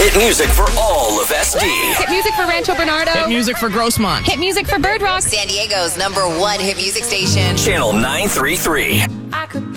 Hit music for all of SD. Hit music for Rancho Bernardo. Hit music for Grossmont. Hit music for Bird Rock. San Diego's #1 hit music station. Channel 933. I could